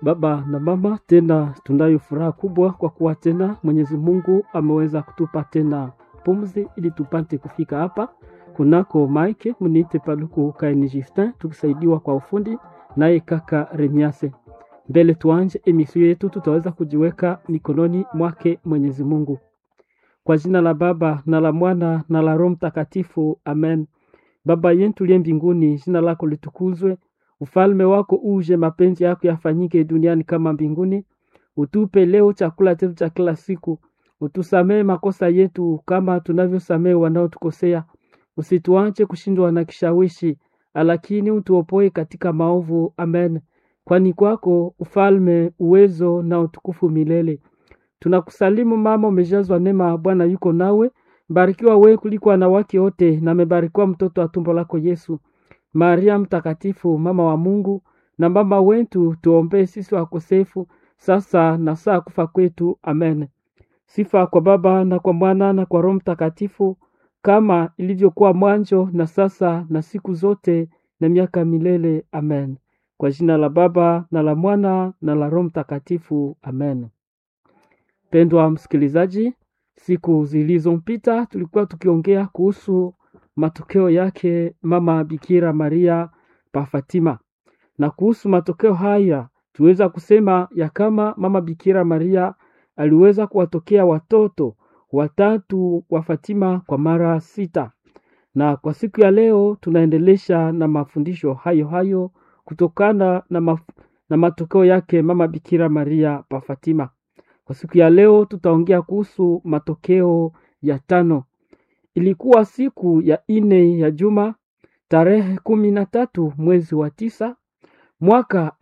Baba na mama, tena tunayo furaha kubwa kwa kuwa tena Mwenyezi Mungu ameweza kutupa tena pumzi ili tupate kufika hapa kunako Mike Munite Paluku Kaini Justin, tukisaidiwa kwa ufundi naye kaka Remiase. Mbele tuanje emisio yetu, tutaweza kujiweka mikononi mwake Mwenyezi Mungu. Kwa jina la Baba na la Mwana na la Roho Mtakatifu, amen. Baba yetu uliye mbinguni, jina lako litukuzwe. Ufalme wako uje, mapenzi yako yafanyike duniani kama mbinguni. Utupe leo chakula chetu cha kila siku. Utusamee makosa yetu kama tunavyosamea wanaotukosea. Usituache kushindwa na kishawishi, lakini utuopoe katika maovu. Amen. Kwani kwako ufalme, uwezo na utukufu milele. Tunakusalimu mama, umejazwa neema, Bwana yuko nawe. Barikiwa wewe kuliko wanawake wote, na umebarikiwa mtoto wa tumbo lako Yesu. Maria mtakatifu, mama wa Mungu na mama wetu, tuombee sisi wakosefu sasa na saa kufa kwetu. Amen. Sifa kwa Baba na kwa Mwana na kwa Roho Mtakatifu, kama ilivyokuwa mwanzo na sasa na siku zote na miaka milele. Amen. Kwa jina la Baba na la Mwana na la Roho Mtakatifu. Amen. Pendwa msikilizaji, siku zilizompita tulikuwa tukiongea kuhusu matokeo yake mama Bikira Maria pa Fatima. Na kuhusu matokeo haya tuweza kusema ya kama mama Bikira Maria aliweza kuwatokea watoto watatu wa Fatima kwa mara 6. Na kwa siku ya leo tunaendelesha na mafundisho hayo kutokana na matokeo yake mama Bikira Maria pa Fatima. Kwa siku ya leo tutaongea kuhusu matokeo ya 5. Ilikuwa siku ya 4 ya juma, tarehe 13 mwezi wa 9, mwaka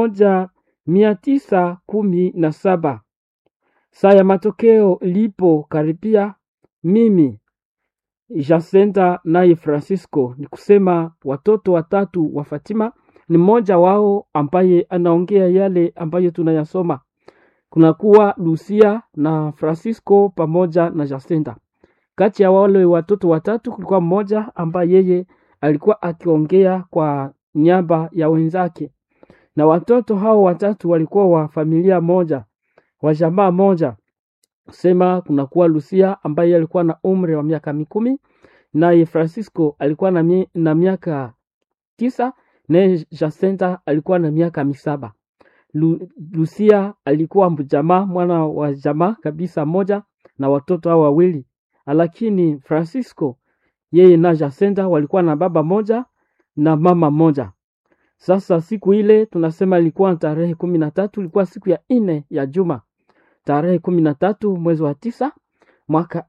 1917. Saa ya matokeo ilipo karibia, mimi Jacinta naye Francisco, ni kusema watoto watatu wa Fatima, ni mmoja wao ambaye anaongea yale ambayo tunayasoma. Kunakuwa Lucia na Francisco pamoja na Jacinta. Kati ya wale watoto watatu kulikuwa mmoja ambaye yeye alikuwa akiongea kwa niaba ya wenzake. Na watoto hao watatu walikuwa wa familia moja, wa jamaa moja. Sema kunakuwa Lucia ambaye alikuwa na umri wa miaka 10, naye Francisco alikuwa na miaka 9, na Jacinta alikuwa na miaka 7. Lucia alikuwa mwana wa jamaa kabisa moja na watoto hao wawili. Lakini Francisco yeye na Jacinta walikuwa na baba moja na mama moja. Sasa siku ile tunasema ilikuwa tarehe 13, ilikuwa siku ya 4 ya juma, tarehe 13 mwezi wa 9, mwaka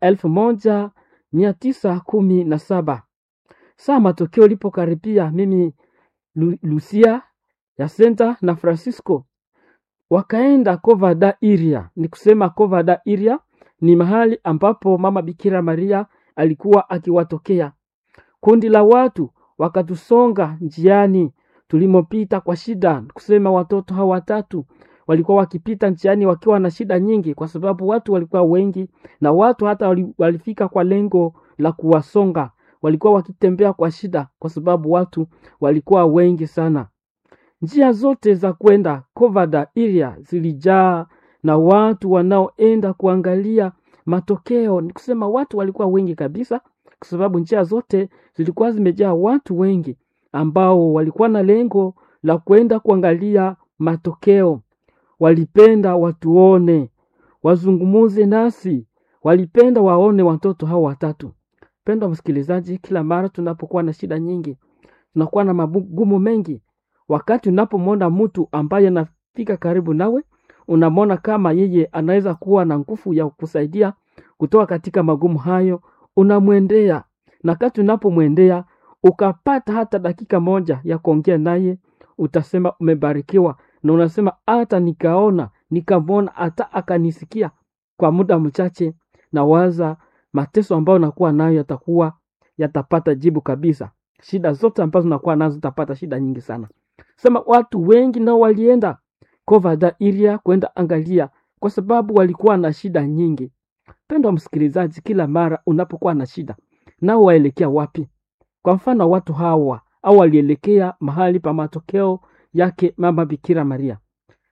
1917. Saa matokeo lipo karibia, mimi Lucia, Jacinta na Francisco wakaenda Cova da Iria. Ni kusema Cova da Iria ni mahali ambapo mama Bikira Maria alikuwa akiwatokea. Kundi la watu wakatusonga njiani tulimopita kwa shida. Kusema watoto hawa watatu walikuwa wakipita njiani wakiwa na shida nyingi, kwa sababu watu walikuwa wengi, na watu hata walifika kwa lengo la kuwasonga. Walikuwa wakitembea kwa shida kwa sababu watu walikuwa wengi sana. Njia zote za kwenda Cova da Iria zilijaa na watu wanaoenda kuangalia matokeo. Ni kusema watu walikuwa wengi kabisa, kwa sababu njia zote zilikuwa zimejaa watu wengi ambao walikuwa na lengo la kwenda kuangalia matokeo. Walipenda watuone, wazungumuze nasi, walipenda waone watoto hao watatu. Pendwa msikilizaji, kila mara tunapokuwa na shida nyingi, tunakuwa na magumu mengi, wakati unapomwona mtu ambaye anafika karibu nawe, unamwona kama yeye anaweza kuwa na nguvu ya kukusaidia kutoka katika magumu hayo, unamwendea. Na wakati unapomwendea ukapata hata dakika moja ya kuongea naye, utasema umebarikiwa, na unasema hata nikamwona hata akanisikia kwa muda mchache, na waza mateso ambayo nakuwa nayo yatapata jibu kabisa. Shida zote ambazo nakuwa nazo zitapata shida nyingi sana. Sema watu wengi nao walienda Cova da Iria kwenda angalia, kwa sababu walikuwa na shida nyingi. Pendwa msikilizaji, kila mara unapokuwa na shida, nao waelekea wapi? Kwa mfano watu hawa au walielekea mahali pa matokeo yake mama Bikira Maria.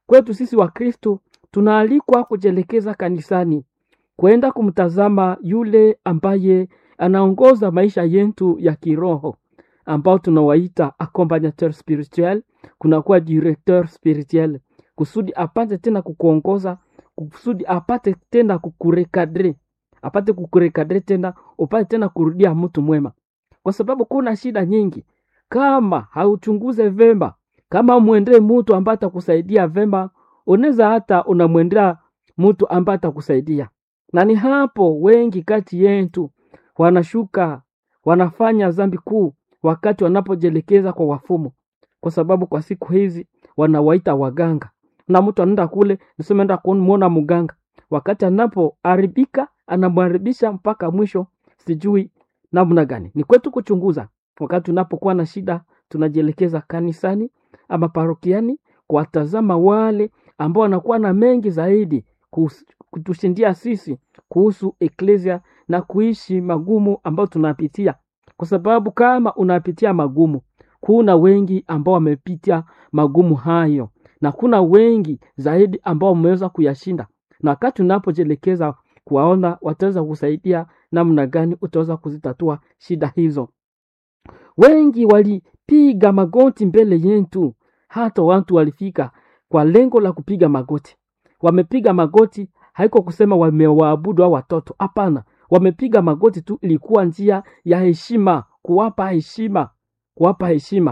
Kwetu sisi wa Kristo tunaalikwa kujelekeza kanisani, kwenda kumtazama yule ambaye anaongoza maisha yetu ya kiroho, ambao tunawaita accompagnateur spirituel, kunakuwa directeur spirituel, kusudi apate tena kukuongoza, kusudi apate tena kukurekadre, apate kukurekadre tena, upate tena kurudia mtu mwema. Kwa sababu kuna shida nyingi, kama hauchunguze vema, kama muendee mtu ambaye atakusaidia vema, unaweza hata unamwendea mtu ambaye atakusaidia. Na ni hapo wengi kati yetu wanashuka, wanafanya dhambi kuu wakati wanapojelekeza kwa wafumu. Kwa sababu kwa siku hizi wanawaita waganga. Na mtu anaenda kule, niseme enda kumuona mganga, wakati anapoharibika anamharibisha mpaka mwisho, sijui namna gani. Ni kwetu kuchunguza. Wakati tunapokuwa na shida, tunajelekeza kanisani ama parokiani, kuwatazama wale ambao wanakuwa na mengi zaidi kutushindia sisi kuhusu eklesia na kuishi magumu ambao tunapitia. Kwa sababu kama unapitia magumu, kuna wengi ambao wamepitia magumu hayo, na kuna wengi zaidi ambao wameweza kuyashinda. Na wakati unapojelekeza kuwaona, wataweza kusaidia namna gani utaweza kuzitatua shida hizo. Wengi walipiga magoti mbele yetu, hata watu walifika kwa lengo la kupiga magoti. Wamepiga magoti haiko kusema wamewaabudu hao watoto, hapana. Wamepiga magoti tu, ilikuwa njia ya heshima, kuwapa heshima,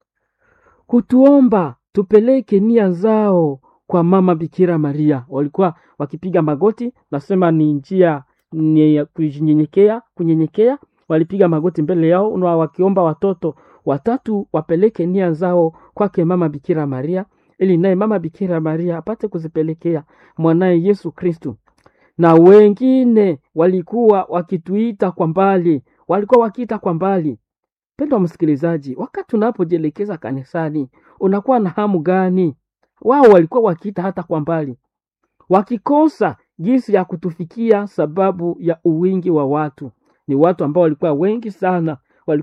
kutuomba tupeleke nia zao kwa mama Bikira Maria. Walikuwa wakipiga magoti, nasema ni njia ya kunyenyekea. Walipiga magoti mbele yao na wakiomba watoto watatu wapeleke nia zao kwake mama Bikira Maria, ili naye mama Bikira Maria apate kuzipelekea mwanae Yesu Kristo. Na wengine walikuwa wakituita kwa mbali, Pendwa msikilizaji, wakati unapojelekeza kanisani, unakuwa na hamu gani? Wao walikuwa wakiita hata kwa mbali, wakikosa jinsi ya kutufikia sababu ya uwingi wa watu. Ni watu ambao walikuwa wengi sana,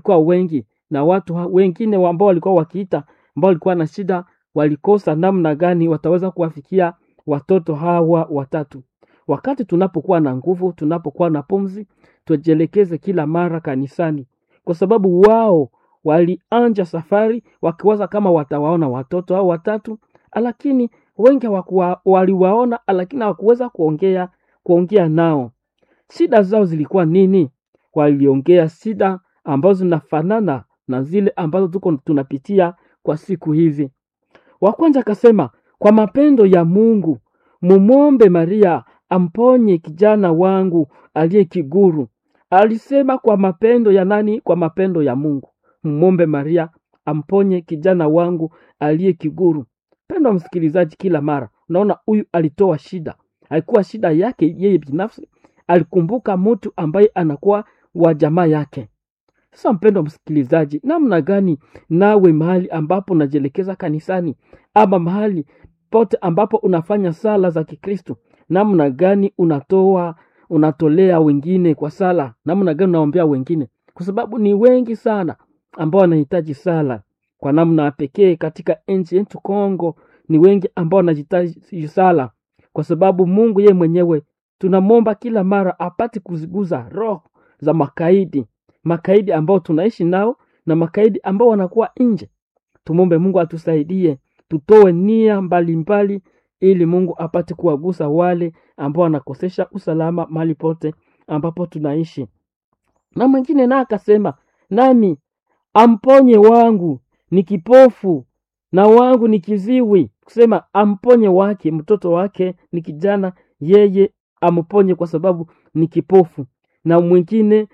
na watu wengine ambao walikuwa wakiita, ambao walikuwa na shida, walikosa namna gani wataweza kuwafikia watoto hawa watatu. Wakati tunapokuwa na nguvu, tunapokuwa na pumzi, tujelekeze kila mara kanisani, kwa sababu wao walianja safari wakiwaza kama watawaona watoto hao watatu, lakini wengi waliwaona, lakini hawakuweza kuongea nao. Shida zao zilikuwa nini? Waliongea shida ambazo zinafanana na zile ambazo tunapitia kwa siku hizi. Wa kwanza akasema, kwa mapendo ya Mungu mumombe Maria amponye kijana wangu aliye kiguru. Alisema kwa mapendo ya nani? Kwa mapendo ya Mungu. Mumombe Maria amponye kijana wangu aliye kiguru. Pendwa msikilizaji, kila mara unaona huyu alitoa shida, haikuwa shida yake yeye binafsi, alikumbuka mtu ambaye anakuwa wa jamaa yake. Sasa mpendwa msikilizaji, namna gani nawe mahali ambapo unajelekeza kanisani, ama mahali pote ambapo unafanya sala za Kikristo, namna gani unatolea wengine kwa sala, namna gani unaombea wengine? Kwa sababu ni wengi sana ambao wanahitaji sala kwa namna pekee. Katika nchi yetu Kongo ni wengi ambao wanahitaji sala, kwa sababu Mungu yeye mwenyewe tunamwomba kila mara apate kuziguza roho za makaidi ambao tunaishi nao na makaidi ambao wanakuwa nje. Tumombe Mungu atusaidie, tutoe nia mbalimbali ili Mungu apate kuwagusa wale ambao wanakosesha usalama mahali pote ambapo tunaishi. Na mwingine na akasema, nami amponye wangu ni kipofu na wangu ni kiziwi. Kusema amponye wake, mtoto wake ni kijana, yeye amponye kwa sababu ni kipofu, na mwingine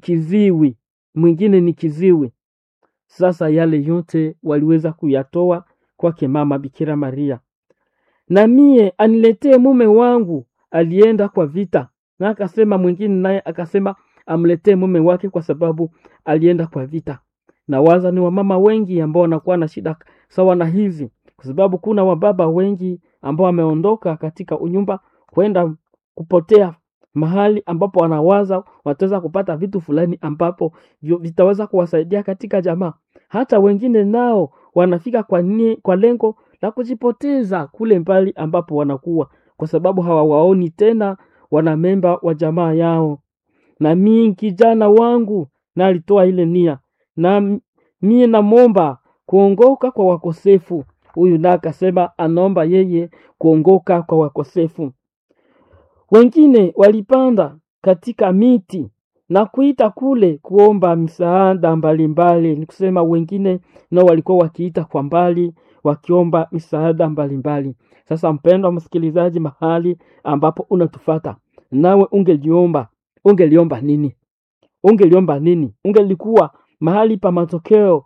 ni kiziwi. Sasa yale yote waliweza kuyatoa kwake mama Bikira Maria. Na mie aniletee mume wangu alienda kwa vita. Na akasema mwingine naye akasema amletee mume wake kwa sababu alienda kwa vita. Na waza ni wamama wengi ambao wanakuwa na shida sawa na hizi, kwa sababu kuna wababa wengi ambao wameondoka katika unyumba kwenda kupotea mahali ambapo wanawaza wataweza kupata vitu fulani ambapo vitaweza kuwasaidia katika jamaa. Hata wengine nao wanafika kwa lengo la kujipoteza kule mbali ambapo wanakuwa, kwa sababu hawawaoni tena wanamemba wa jamaa yao. Na mimi kijana wangu na alitoa ile nia, na mie namomba kuongoka kwa wakosefu. Huyu na akasema anaomba yeye kuongoka kwa wakosefu. Wengine walipanda katika miti na kuita kule kuomba misaada mbalimbali. Ni kusema wengine nao walikuwa wakiita kwa mbali wakiomba misaada mbalimbali. Sasa mpendwa msikilizaji, mahali ambapo unatufata, nawe ungeliomba nini? Ungeliomba nini? Ungelikuwa mahali pa matokeo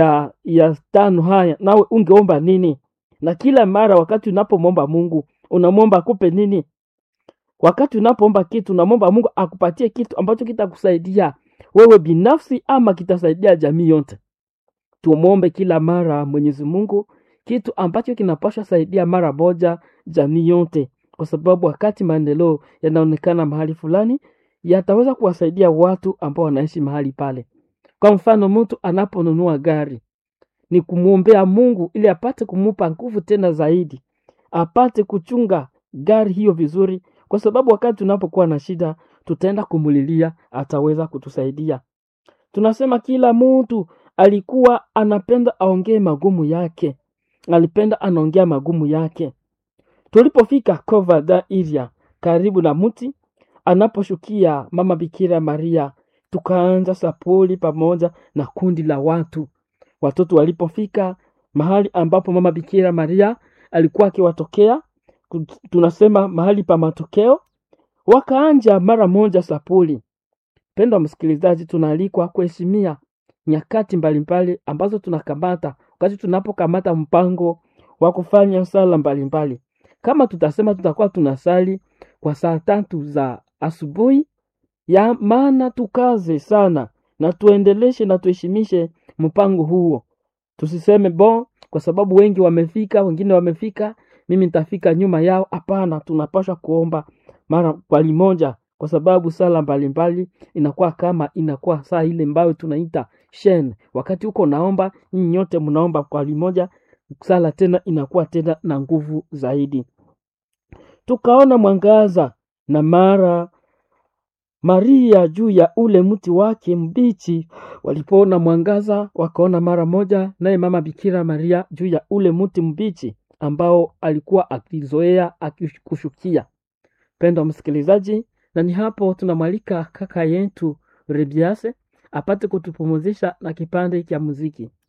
ya tano haya, nawe ungeomba nini? Na kila mara wakati unapomomba Mungu, unamomba akupe nini? Wakati unapoomba kitu, unamomba Mungu akupatie kitu ambacho kitakusaidia wewe binafsi ama kitasaidia jamii yote. Tuombe kila mara Mwenyezi Mungu kitu ambacho kinapaswa saidia mara moja jamii yote, kwa sababu wakati maendeleo yanaonekana mahali fulani, yataweza kuwasaidia watu ambao wanaishi mahali pale. Kwa mfano, mtu anaponunua gari, ni kumuombea Mungu ili apate kumupa nguvu tena zaidi, apate kuchunga gari hiyo vizuri, kwa sababu wakati tunapokuwa na shida tutaenda kumulilia, ataweza kutusaidia. Tunasema kila mtu alikuwa anapenda aongee magumu yake, alipenda anaongea magumu yake. Tulipofika Kovada area karibu na mti anaposhukia Mama Bikira Maria, tukaanza sapuli pamoja na kundi la watu. Watoto walipofika mahali ambapo Mama Bikira Maria alikuwa akiwatokea, tunasema mahali pa matokeo, wakaanja mara moja sapuli. Pendo msikilizaji, tunaalikwa kuheshimia nyakati mbalimbali ambazo tunakamata wakati tunapokamata mpango wa kufanya sala mbalimbali. Kama tutasema tutakuwa tunasali kwa saa 3 za asubuhi, ya maana tukaze sana na tuendeleshe na tuheshimishe mpango huo. Tusiseme kwa sababu wengi wamefika, wengine wamefika, mimi nitafika nyuma yao. Hapana, tunapaswa kuomba mara kwa limoja, kwa sababu sala mbalimbali inakuwa saa ile ambayo tunaita shen. Wakati uko naomba, nyinyi nyote mnaomba kwa limoja, sala tena inakuwa tena na nguvu zaidi. Tukaona mwangaza na mara Maria juu ya ule mti wake mbichi. Walipoona mwangaza wakaona mara moja naye Mama Bikira Maria juu ya ule mti mbichi ambao alikuwa akizoea akikushukia. Pendo msikilizaji, na ni hapo tunamwalika kaka yetu Rebiase apate kutupumzisha na kipande cha muziki.